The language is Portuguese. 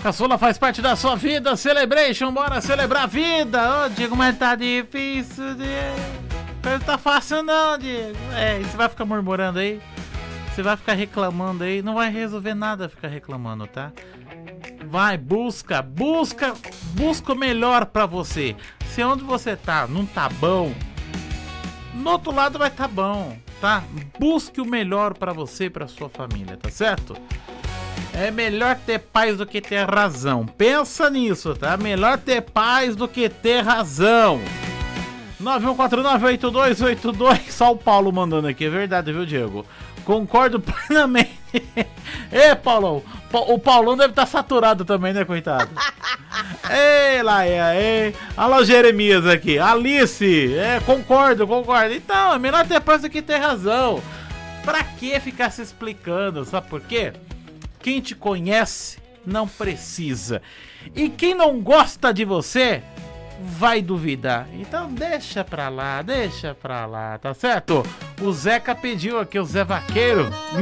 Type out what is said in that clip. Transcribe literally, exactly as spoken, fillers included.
Caçula faz parte da sua vida, Celebration, bora celebrar a vida. Ô, Diego, mas tá difícil, Diego. Não tá fácil não, Diego. É, e você vai ficar murmurando aí? Você vai ficar reclamando aí? Não vai resolver nada ficar reclamando, tá? Vai, busca, busca, busca o melhor pra você. Se onde você tá não tá bom, no outro lado vai tá bom, tá? Busque o melhor pra você e pra sua família, tá certo? É melhor ter paz do que ter razão. Pensa nisso, tá? Melhor ter paz do que ter razão. nove um quatro nove oito dois oito dois. Só o Paulo mandando aqui, é verdade, viu, Diego? Concordo plenamente. Ê, Paulão, o Paulão deve estar saturado também, né, coitado? Ei, Laia, ei. Alô, Jeremias aqui. Alice, é, concordo, concordo. Então, é melhor ter paz do que ter razão. Pra que ficar se explicando? Sabe por quê? Quem te conhece não precisa. E quem não gosta de você vai duvidar. Então deixa pra lá, deixa pra lá, tá certo? O Zeca pediu aqui, o Zé Vaqueiro.